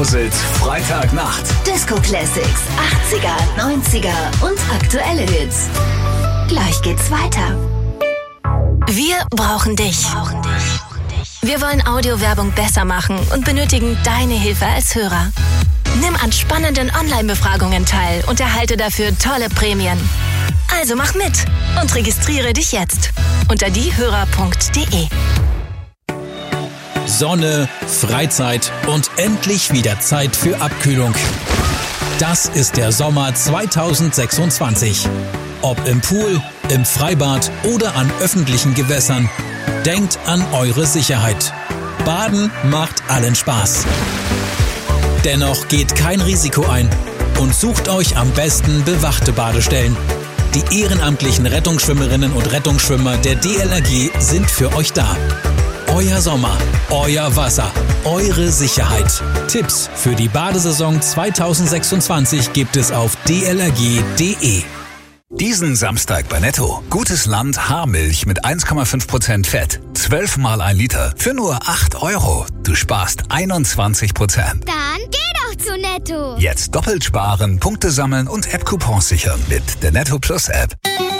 Lausitz Freitagnacht. Disco Classics, 80er, 90er und aktuelle Hits. Gleich geht's weiter. Wir brauchen dich. Wir wollen Audiowerbung besser machen und benötigen deine Hilfe als Hörer. Nimm an spannenden Online-Befragungen teil und erhalte dafür tolle Prämien. Also mach mit und registriere dich jetzt unter diehörer.de. Sonne, Freizeit und endlich wieder Zeit für Abkühlung. Das ist der Sommer 2026. Ob im Pool, im Freibad oder an öffentlichen Gewässern, denkt an eure Sicherheit. Baden macht allen Spaß. Dennoch geht kein Risiko ein und sucht euch am besten bewachte Badestellen. Die ehrenamtlichen Rettungsschwimmerinnen und Rettungsschwimmer der DLRG sind für euch da. Euer Sommer, euer Wasser, eure Sicherheit. Tipps für die Badesaison 2026 gibt es auf dlrg.de. Diesen Samstag bei Netto. Gutes Land Haarmilch mit 1,5% Fett. 12 mal 1 Liter für nur 8 €. Du sparst 21%. Dann geh doch zu Netto. Jetzt doppelt sparen, Punkte sammeln und App-Coupons sichern mit der Netto Plus App.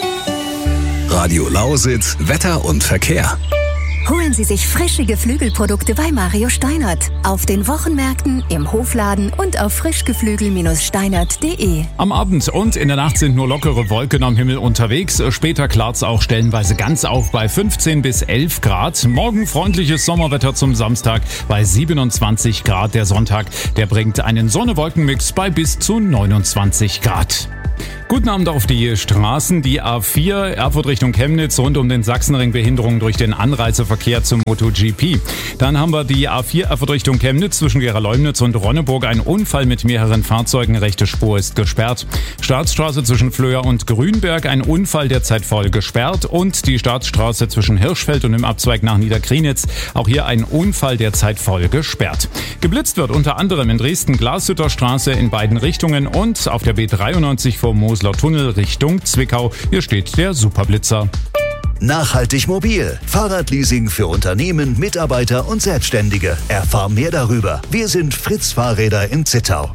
Radio Lausitz, Wetter und Verkehr. Holen Sie sich frische Geflügelprodukte bei Mario Steinert. Auf den Wochenmärkten, im Hofladen und auf frischgeflügel-steinert.de. Am Abend und in der Nacht sind nur lockere Wolken am Himmel unterwegs. Später klart's auch stellenweise ganz auf bei 15 bis 11 Grad. Morgen freundliches Sommerwetter zum Samstag bei 27 Grad. Der Sonntag, der bringt einen Sonne-Wolken-Mix bei bis zu 29 Grad. Guten Abend auf die Straßen. Die A4 Erfurt Richtung Chemnitz rund um den Sachsenring, Behinderung durch den Anreiseverkehr zum MotoGP. Dann haben wir die A4 Erfurt Richtung Chemnitz zwischen Gera-Leumnitz und Ronneburg. Ein Unfall mit mehreren Fahrzeugen. Rechte Spur ist gesperrt. Staatsstraße zwischen Flöhr und Grünberg. Ein Unfall derzeit voll gesperrt. Und die Staatsstraße zwischen Hirschfeld und im Abzweig nach Niederkrienitz. Auch hier ein Unfall derzeit voll gesperrt. Geblitzt wird unter anderem in Dresden Glashütterstraße in beiden Richtungen und auf der B93 vor Mosler Tunnel Richtung Zwickau. Hier steht der Superblitzer. Nachhaltig mobil. Fahrradleasing für Unternehmen, Mitarbeiter und Selbstständige. Erfahr mehr darüber. Wir sind Fritz Fahrräder in Zittau.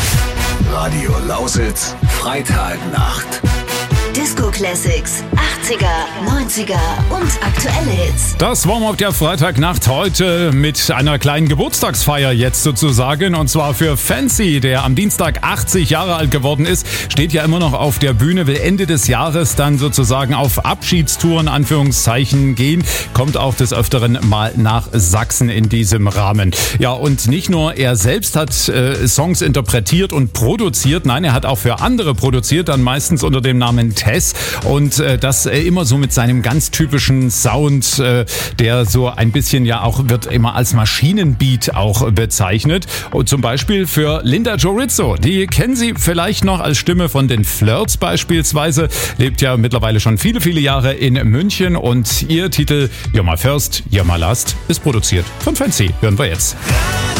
Radio Lausitz Freitagnacht. Disco Classics, 80er, 90er und aktuelle Hits. Das Warm-up der Freitagnacht heute mit einer kleinen Geburtstagsfeier jetzt sozusagen. Und zwar für Fancy, der am Dienstag 80 Jahre alt geworden ist. Steht ja immer noch auf der Bühne, will Ende des Jahres dann sozusagen auf Abschiedstouren, Anführungszeichen, gehen. Kommt auch des Öfteren mal nach Sachsen in diesem Rahmen. Ja, und nicht nur er selbst hat Songs interpretiert und produziert. Nein, er hat auch für andere produziert, dann meistens unter dem Namen Tess. Und das immer so mit seinem ganz typischen Sound, der so ein bisschen ja auch wird immer als Maschinenbeat auch bezeichnet. Und zum Beispiel für Linda Jo Rizzo. Die kennen Sie vielleicht noch als Stimme von den Flirts beispielsweise. Lebt ja mittlerweile schon viele, viele Jahre in München. Und ihr Titel You're My First, You're My Last ist produziert von Fancy. Hören wir jetzt.